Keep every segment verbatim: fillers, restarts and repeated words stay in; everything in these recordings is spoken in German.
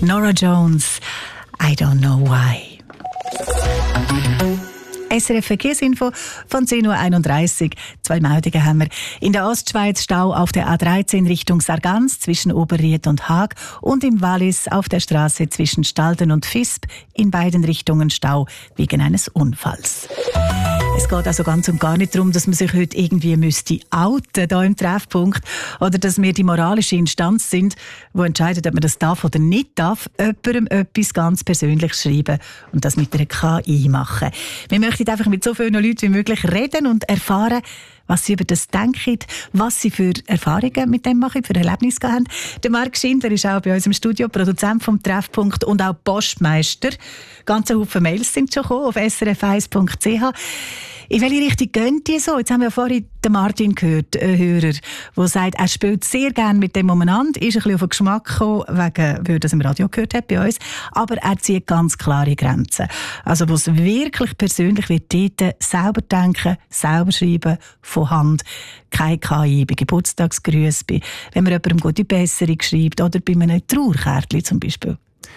Norah Jones, I don't know why. S R F Verkehrsinfo von zehn Uhr einunddreißig. Zwei Meldungen haben wir. In der Ostschweiz Stau auf der A dreizehn Richtung Sargans zwischen Oberried und Haag und im Wallis auf der Straße zwischen Stalden und Visp in beiden Richtungen Stau wegen eines Unfalls. Es geht also ganz und gar nicht darum, dass man sich heute irgendwie müsste outen hier im Treffpunkt oder dass wir die moralische Instanz sind, die entscheidet, ob man das darf oder nicht darf, jemandem etwas ganz Persönliches schreiben und das mit einer K I machen. Wir möchten einfach mit so vielen Leuten wie möglich reden und erfahren, was sie über das denken, was sie für Erfahrungen mit dem machen, für Erlebnisse haben. Der Marc Schindler ist auch bei uns im Studio, Produzent vom Treffpunkt und auch Postmeister. Ganze Haufen Mails sind schon gekommen auf s r f eins punkt c h. In welche Richtung gehen die so? Jetzt haben wir ja vorhin den Martin gehört, einen Hörer, der sagt, er spielt sehr gerne mit dem umeinander, ist ein bisschen auf den Geschmack gekommen, wegen, weil er das im Radio gehört hat bei uns, aber er zieht ganz klare Grenzen. Also wo es wirklich persönlich wird, dort selber denken, selber schreiben, von Hand, keine K I, bei Geburtstagsgrüßen, bei, wenn man jemandem gute Besserung schreibt oder bei einem Trauerkärtchen zum Beispiel.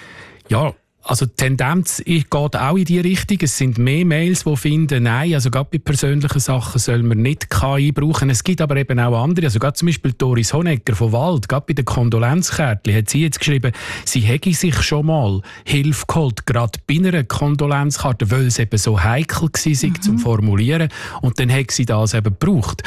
Ja, also die Tendenz geht auch in die Richtung. Es sind mehr Mails, die finden, nein, also gerade bei persönlichen Sachen soll man nicht K I brauchen. Es gibt aber eben auch andere, also gerade zum Beispiel Doris Honegger von Wald, gerade bei den Kondolenzkärtchen hat sie jetzt geschrieben, sie hätte sich schon mal Hilfe geholt, gerade bei einer Kondolenzkarte, weil es eben so heikel war, mhm. zum Formulieren, und dann hat sie das eben gebraucht.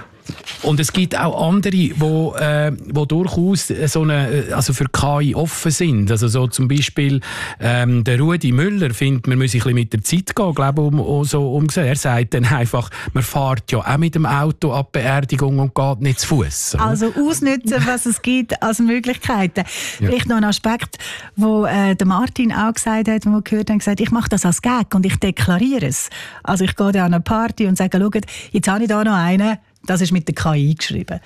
Und es gibt auch andere, die äh, wo durchaus so eine, also für K I offen sind. Also so zum Beispiel ähm, der Rudi Müller findet, man muss ein bisschen mit der Zeit gehen, glaube ich, um, um, so umgesehen. Er sagt dann einfach, man fährt ja auch mit dem Auto ab Beerdigung und geht nicht zu Fuß. Also ausnutzen, was es gibt als Möglichkeiten. Ja. Vielleicht noch ein Aspekt, wo äh, der Martin auch gesagt hat, wo wir gehört haben, gesagt, ich mache das als Gag und ich deklariere es. Also ich gehe da an eine Party und sage, schaut, jetzt habe ich da noch einen, das ist mit der K I geschrieben.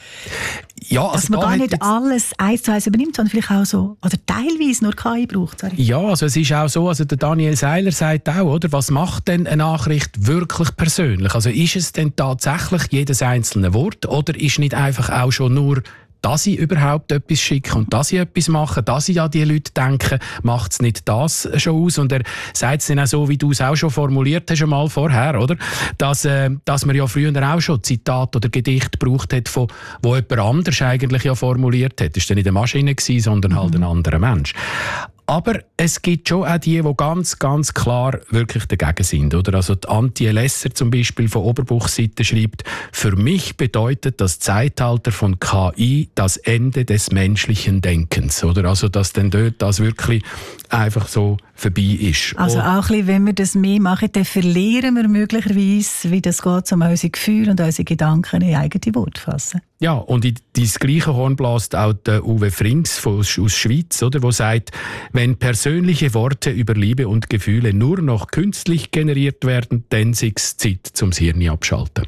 Ja, also dass man gar nicht alles eins zu eins übernimmt, sondern vielleicht auch so, oder teilweise nur K I braucht. Sorry. Ja, also es ist auch so, also der Daniel Seiler sagt auch, oder, was macht denn eine Nachricht wirklich persönlich? Also ist es denn tatsächlich jedes einzelne Wort oder ist nicht einfach auch schon nur, dass ich überhaupt etwas schicke und dass ich etwas mache, dass ich an die Leute denke, macht es nicht das schon aus? Und er sagt es dann auch so, wie du es auch schon formuliert hast einmal vorher, oder? Dass, äh, dass man ja früher auch schon Zitat oder Gedicht gebraucht hat, von, wo jemand anders eigentlich ja formuliert hat. Das war dann nicht eine Maschine gewesen, sondern halt ein anderer Mensch. Aber es gibt schon auch die, die ganz, ganz klar wirklich dagegen sind. Oder? Also die Antje Lesser zum Beispiel von Oberbuchseite schreibt, für mich bedeutet das Zeitalter von K I das Ende des menschlichen Denkens. Oder? Also dass dann dort das wirklich einfach so vorbei ist. Also auch ein bisschen, wenn wir das mehr machen, dann verlieren wir möglicherweise, wie das geht, um unsere Gefühle und unsere Gedanken in eigene Worte fassen. Ja, und in dieses gleiche Horn bläst auch der Uwe Frings aus, aus Schweiz, oder, wo sagt, wenn persönliche Worte über Liebe und Gefühle nur noch künstlich generiert werden, dann ist es Zeit zum Hirn abschalten.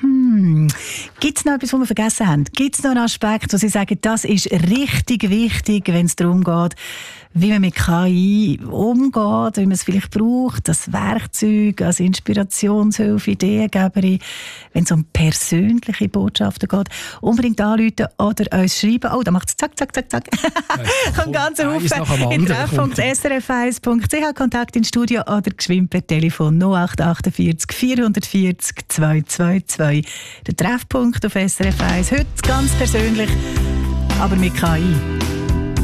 Hm. Gibt es noch etwas, was wir vergessen haben? Gibt es noch einen Aspekt, wo Sie sagen, das ist richtig wichtig, wenn es darum geht, wie man mit K I umgeht, wie man es vielleicht braucht, das Werkzeug als Inspirationshilfe, Ideengeberin, wenn es um persönliche Botschaften geht, unbedingt anrufen oder uns schreiben. Oh, da macht es zack, zack, zack, zack. Kommt ganz Haufen in treff punkt s r f eins punkt c h, Kontakt ins Studio oder geschwind per Telefon null acht achtundvierzig vierhundertvierzig zweihundertzweiundzwanzig. Der Treffpunkt auf S R F eins. Heute ganz persönlich, aber mit K I.